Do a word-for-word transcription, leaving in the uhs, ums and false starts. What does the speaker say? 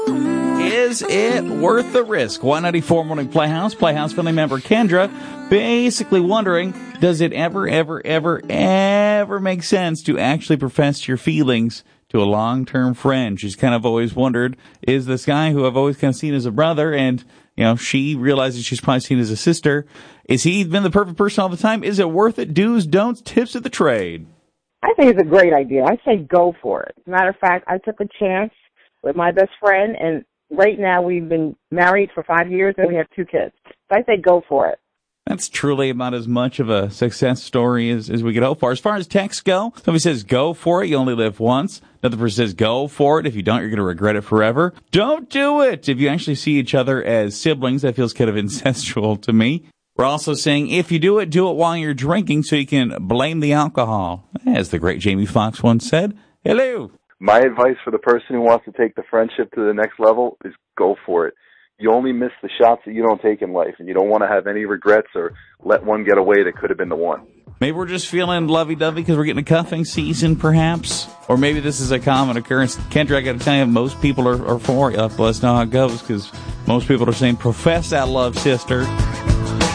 Is it worth the risk? one ninety-four Morning Playhouse. Playhouse family member Kendra basically wondering, does it ever, ever, ever, ever make sense to actually profess your feelings to a long-term friend? She's kind of always wondered, is this guy who I've always kind of seen as a brother, and, you know, she realizes she's probably seen as a sister, is he been the perfect person all the time? Is it worth it? Do's, don'ts, tips of the trade. I think it's a great idea. I say go for it. As a matter of fact, I took a chance with my best friend, and right now we've been married for five years and we have two kids. So I say go for it. That's truly about as much of a success story as, as we could hope for. As far as texts go, somebody says go for it, you only live once. Another person says go for it. If you don't, you're going to regret it forever. Don't do it. If you actually see each other as siblings, that feels kind of incestual to me. We're also saying if you do it, do it while you're drinking so you can blame the alcohol. As the great Jamie Foxx once said, hello. My advice for the person who wants to take the friendship to the next level is go for it. You only miss the shots that you don't take in life, and you don't want to have any regrets or let one get away that could have been the one. Maybe we're just feeling lovey-dovey because we're getting a cuffing season, perhaps. Or maybe this is a common occurrence. Kendra, I got to tell you, most people are, are for it. Let us know how it goes, because most people are saying, profess that love, sister.